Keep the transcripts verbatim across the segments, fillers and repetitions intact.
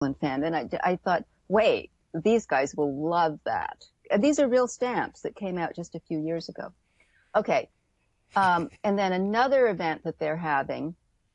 fan. And I, I thought, wait, these guys will love that. And these are real stamps that came out just a few years ago. Okay. Um, and then another event that they're having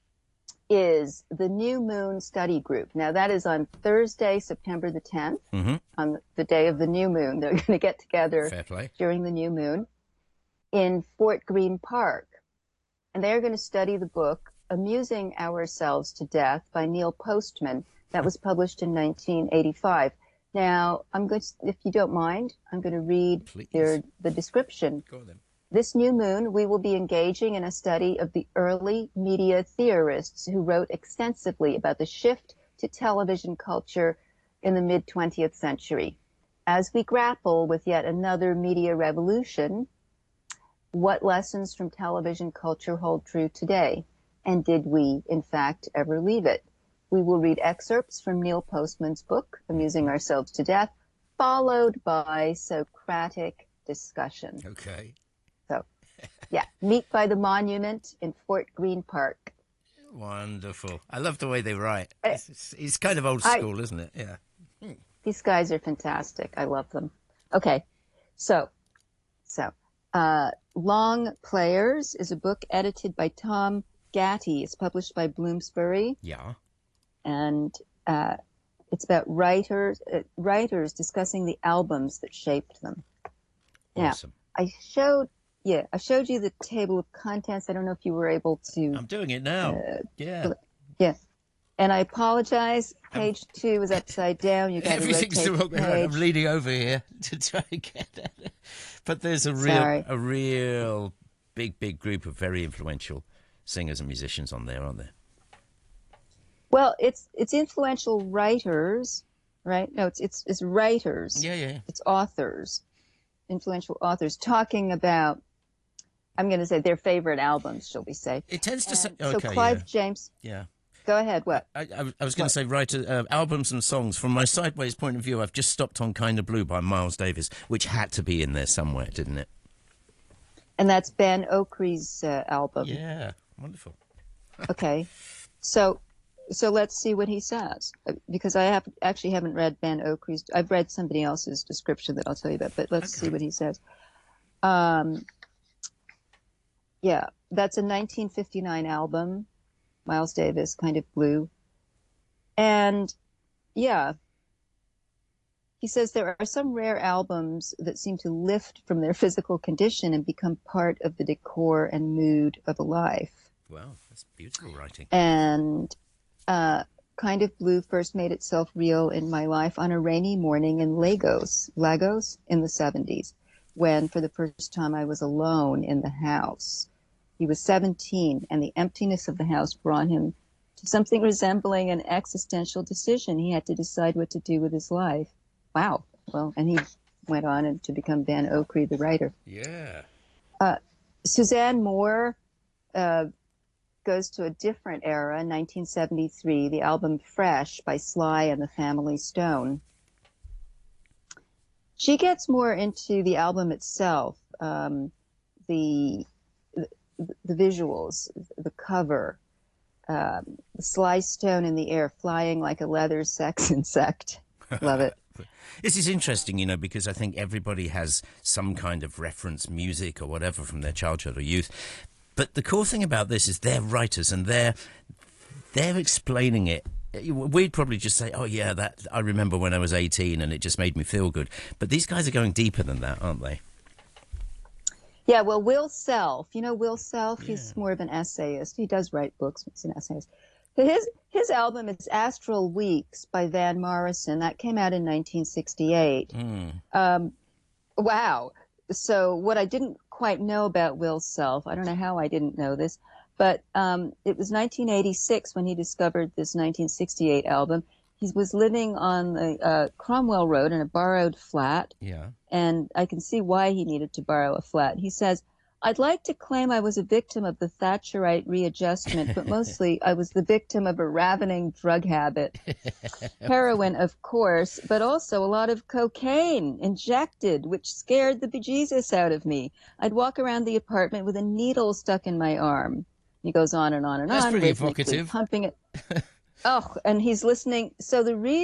is the New Moon Study Group. Now, that is on Thursday, September the tenth, mm-hmm. on the day of the new moon. They're going to get together Fair play. during the new moon in Fort Greene Park. And they're going to study the book Amusing Ourselves to Death by Neil Postman. That was published in nineteen eighty-five. Now, I'm going to, if you don't mind, I'm going to read their, the description. Go on then. This new moon, we will be engaging in a study of the early media theorists who wrote extensively about the shift to television culture in the mid-twentieth century. As we grapple with yet another media revolution, what lessons from television culture hold true today? And did we, in fact, ever leave it? We will read excerpts from Neil Postman's book, Amusing Ourselves to Death, followed by Socratic discussion. Okay. So, yeah, meet by the monument in Fort Greene Park. Wonderful. I love the way they write. It's, it's, it's kind of old school, I, isn't it? Yeah. These guys are fantastic. I love them. Okay, so, so, uh, Long Players is a book edited by Tom Gatty. It's published by Bloomsbury. Yeah. And uh, it's about writers uh, writers discussing the albums that shaped them. Awesome. Now, I showed, yeah, I showed you the table of contents. I don't know if you were able to. I'm doing it now. Uh, yeah. Yeah. And I apologize. Page I'm, two is upside down. You got to rotate the wrong way around. I'm leaning over here to try and get it. But there's a real, Sorry. a real big, big group of very influential singers and musicians on there, aren't there? Well, it's it's influential writers, right? No, it's it's it's writers. Yeah, yeah. It's authors, influential authors talking about. I'm going to say their favorite albums, shall we say? It tends to say. So Okay, Clive yeah. James. Yeah. Go ahead. What? I, I, I was going to say writer uh, albums and songs. From my sideways point of view, I've just stopped on "Kind of Blue" by Miles Davis, which had to be in there somewhere, didn't it? And that's Ben Okri's uh, album. Yeah, wonderful. Okay, so. So let's see what he says, because I have actually haven't read Ben Okri's. I've read somebody else's description that I'll tell you about, but let's okay. see what he says. Um, yeah, that's a nineteen fifty-nine album, Miles Davis, Kind of Blue. And yeah, he says there are some rare albums that seem to lift from their physical condition and become part of the decor and mood of a life. Wow, that's beautiful writing. And Uh, Kind of Blue first made itself real in my life on a rainy morning in Lagos, Lagos in the seventies, when for the first time I was alone in the house. He was seventeen, and the emptiness of the house brought him to something resembling an existential decision. He had to decide what to do with his life. Wow. Well, and he went on to become Ben Okri, the writer. Yeah. Uh, Suzanne Moore, uh, goes to a different era, nineteen seventy-three, the album Fresh by Sly and the Family Stone. She gets more into the album itself, um, the, the the visuals, the cover, um, Sly Stone in the air, flying like a leather sex insect. Love it. This is interesting, you know, because I think everybody has some kind of reference music or whatever from their childhood or youth. But the cool thing about this is they're writers and they're they're explaining it. We'd probably just say, oh, yeah, that I remember when I was eighteen and it just made me feel good. But these guys are going deeper than that, aren't they? Yeah, well, Will Self, you know Will Self, yeah. he's more of an essayist. He does write books, but he's an essayist. His, his album is Astral Weeks by Van Morrison. That came out in nineteen sixty-eight. Mm. Um, wow. So what I didn't quite know about Will Self, I don't know how I didn't know this, but um, it was nineteen eighty-six when he discovered this nineteen sixty-eight album. He was living on the uh, Cromwell Road in a borrowed flat, yeah. and I can see why he needed to borrow a flat. He says, I'd like to claim I was a victim of the Thatcherite readjustment, but mostly I was the victim of a ravening drug habit. Heroin, of course, but also a lot of cocaine injected, which scared the bejesus out of me. I'd walk around the apartment with a needle stuck in my arm. He goes on and on and That's on. pretty evocative. Pumping it. Oh, and he's listening. So the reason